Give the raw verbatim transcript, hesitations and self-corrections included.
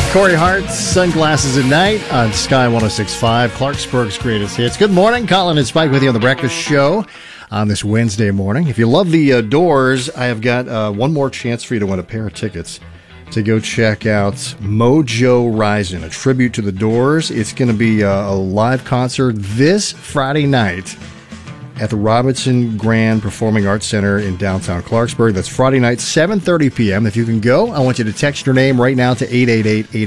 Corey Hart, Sunglasses at Night on Sky one oh six point five, Clarksburg's greatest hits. Good morning, Colin and Spike with you on The Breakfast Show on this Wednesday morning. If you love the uh, Doors, I have got uh, one more chance for you to win a pair of tickets to go check out Mojo Rising, a tribute to the Doors. It's going to be uh, a live concert this Friday night at the Robinson Grand Performing Arts Center in downtown Clarksburg. That's Friday night, seven thirty p.m. If you can go, I want you to text your name right now to eight eight eight, eight